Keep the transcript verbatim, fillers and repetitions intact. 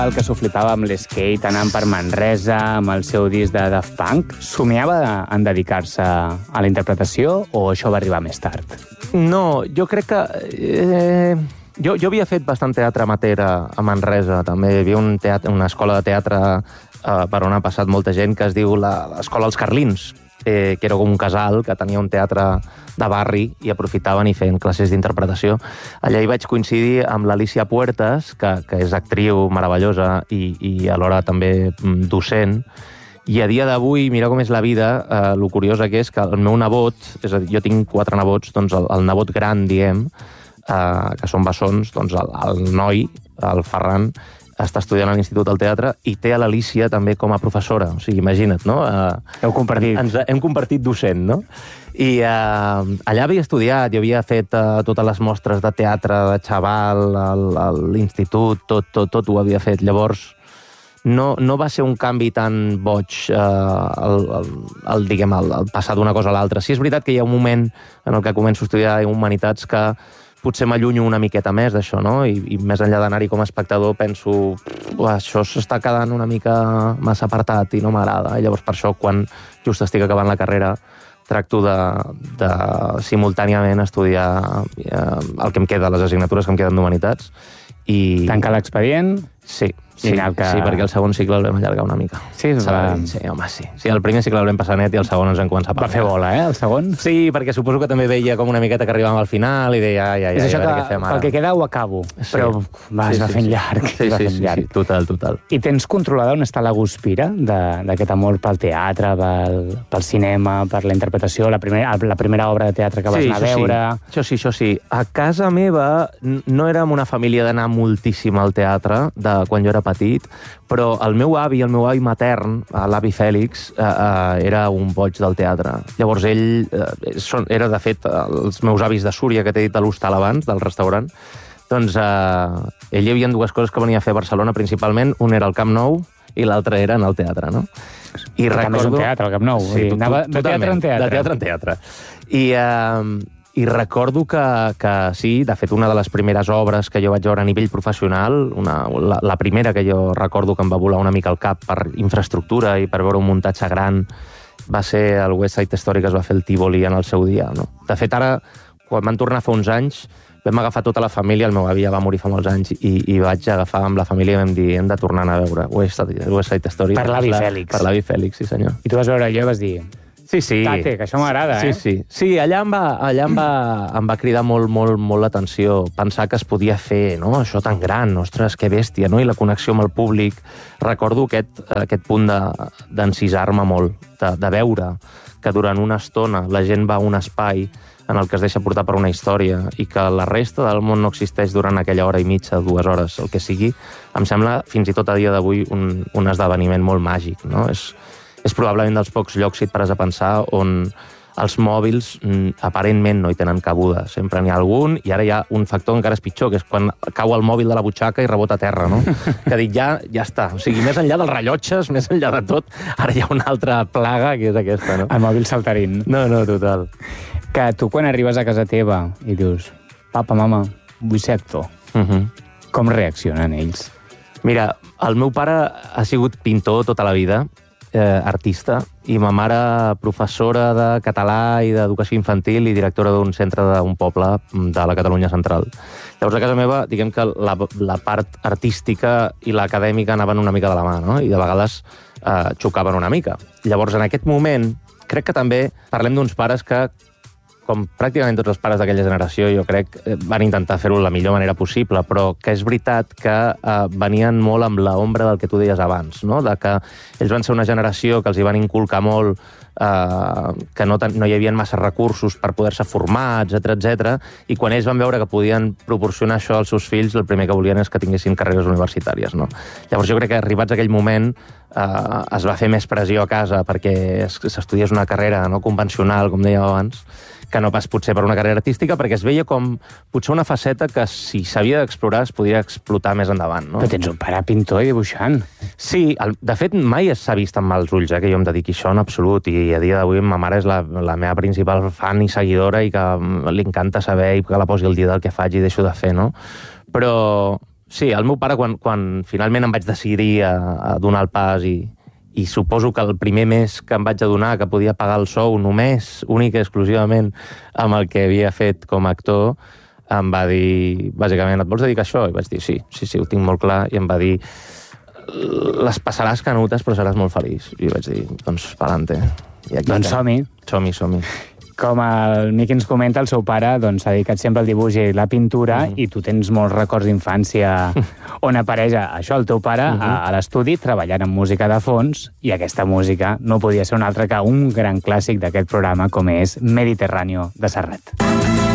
El que s'ho flipava amb l'skate, anant per Manresa, amb el seu disc de Daft Punk, somiava en dedicar-se a la interpretació o això va arribar més tard? No, jo crec que... Eh, jo, jo havia fet bastant teatre amateur a, a Manresa, també. Hi havia un teatre, una escola de teatre eh, per on ha passat molta gent que es diu l'Escola Els Carlins, eh, que era com un casal que tenia un teatre de barri i aprofitaven i feien classes d'interpretació. Allà hi vaig coincidir amb l'Alicia Puertas, que, que és actriu meravellosa i, i alhora també docent, i a dia d'avui, mira com és la vida, eh, el curiosa que és que el meu nebot, és a dir, jo tinc quatre nebots, doncs el, el nebot gran, diem, eh, que són bessons, doncs el, el noi, el Ferran, està estudiant a l'Institut del Teatre i té a l'Alicia també com a professora. O sigui, imagina't, no? Eh, Heu compartit. Ens, hem compartit docent, no? I eh, allà havia estudiat, jo havia fet eh, totes les mostres de teatre de xaval, a l'institut, tot, tot, tot ho havia fet. Llavors, no, no va ser un canvi tan boig eh, el, el, el, diguem, el, el passar d'una cosa a l'altra. Sí, és veritat que hi ha un moment en el que començo a estudiar humanitats que potser m'allunyo una miqueta més d'això, no? I, i més enllà d'anar-hi com a espectador penso això s'està quedant una mica massa apartat i no m'agrada. I llavors per això, quan just estic acabant la carrera, tracto de, de simultàniament estudiar eh, el que em queda, les assignatures que em queden d'humanitats. I... Tancar l'expedient? Sí, sí, que... sí, perquè el segon cicle el vam allargar una mica. Sí, va... sí, home, sí. Sí, el primer cicle el vam passar net i el segon ens vam començar a parlar. Va fer bola, eh, el segon? Sí, perquè suposo que també veia com una miqueta que arribàvem al final i deia, ai, ai, ai, és això a veure que, què fem ara. pel que queda ho acabo, sí. Però va, sí, es va sí, fent sí. llarg. Sí, va sí, fent sí, llarg. sí, total, total. I tens controlada on està la guspira d'aquest amor pel teatre, pel, pel cinema, per la interpretació, la primera, la primera obra de teatre que vas sí, anar a veure? Sí. Això sí, això sí. A casa meva no érem una família d'anar moltíssim al teatre de quan jo era petit, però el meu avi, el meu avi matern, l'avi Fèlix, eh, eh, era un boig del teatre. Llavors ell eh, són, era, de fet, els meus avis de Súria, que t'he dit de l'hostal abans, del restaurant, doncs eh, ell hi havia dues coses que venia a fer a Barcelona principalment, un era el Camp Nou i l'altre era en el teatre, no? I recordo... També és un teatre, el Camp Nou. Sí, dir, anava de teatre en teatre. De teatre en teatre. I... Eh, I recordo que, que sí, de fet, una de les primeres obres que jo vaig veure a nivell professional, una, la, la primera que jo recordo que em va volar una mica al cap per infraestructura i per veure un muntatge gran, va ser el West Side Story que es va fer el Tívoli en el seu dia, no? De fet, ara, quan van tornar fa uns anys, vam agafar tota la família, el meu avi ja va morir fa molts anys, i, i vaig agafar amb la família i vam dir, hem de tornar a veure West Side, West Side Story. Per l'avi Fèlix. Per l'avi Fèlix, sí senyor. I tu vas veure allò i vas dir... Sí, sí. Tate, que això m'agrada, sí, eh? Sí, sí. Sí, allà, em va, allà em, va, em va cridar molt, molt, molt l'atenció pensar que es podia fer, no?, això tan gran, ostres, que bèstia, no?, i la connexió amb el públic. Recordo aquest, aquest punt d'encisar-me molt, de, de veure que durant una estona la gent va a un espai en el que es deixa portar per una història i que la resta del món no existeix durant aquella hora i mitja, dues hores, el que sigui, em sembla fins i tot a dia d'avui un, un esdeveniment molt màgic, no? És, és probablement dels pocs llocs, si et pares a pensar, on els mòbils mm, aparentment no hi tenen cabuda. Sempre n'hi ha algun, i ara hi ha un factor encara és pitjor, que és quan cau el mòbil de la butxaca i rebota a terra, no? Que dic, ja, ja està. O sigui, més enllà dels rellotges, més enllà de tot, ara hi ha una altra plaga, que és aquesta, no? El mòbil saltarín. No, no, total. Que tu, quan arribes a casa teva i dius, papa, mama, vull ser actor, Uh -huh. com reaccionen ells? Mira, el meu pare ha sigut pintor tota la vida, eh, artista, i ma mare professora de català i d'educació infantil i directora d'un centre d'un poble de la Catalunya central. Llavors, a casa meva, diguem que la, la part artística i l'acadèmica anaven una mica de la mà, no? I de vegades eh, xocaven una mica. Llavors, en aquest moment, crec que també parlem d'uns pares que, com pràcticament tots els pares d'aquella generació, jo crec, van intentar fer-ho de la millor manera possible, però que és veritat que eh, venien molt amb l'ombra del que tu deies abans, no? De que ells van ser una generació que els hi van inculcar molt eh, que no, no hi havia massa recursos per poder-se formar, etcètera, etcètera, i quan ells van veure que podien proporcionar això als seus fills, el primer que volien és que tinguessin carreres universitàries, no? Llavors jo crec que arribats a aquell moment eh, es va fer més pressió a casa perquè s'estudiés una carrera no convencional, com dèiem abans, que no pas potser per una carrera artística, perquè es veia com potser una faceta que, si s'havia d'explorar, es podria explotar més endavant, no? Però tens un pare pintor i dibuixant. Sí, el, de fet, mai s'ha vist amb mals ulls, eh, que jo em dediqui a això en absolut, i a dia d'avui ma mare és la, la meva principal fan i seguidora i que li encanta saber i que la posi al dia del que faig i deixo de fer, no? Però Sí, el meu pare, quan, quan finalment em vaig decidir a, a donar el pas i, i suposo que el primer mes que em vaig adonar que podia pagar el sou només, únic i exclusivament amb el que havia fet com a actor, em va dir, bàsicament, et vols dedicar a això? I vaig dir, sí, sí, sí, ho tinc molt clar. I em va dir, les passaràs canutes, però seràs molt feliç. I vaig dir, doncs, pa'lante. Doncs som-hi. Som-hi, som-hi. Com el Miqui ens comenta, el seu pare doncs, s'ha dedicat sempre al dibuix i la pintura, mm. i tu tens molts records d'infància on apareix això, el teu pare, mm-hmm. a, a l'estudi, treballant amb música de fons, i aquesta música no podia ser una altra que un gran clàssic d'aquest programa, com és Mediterráneo de Serrat.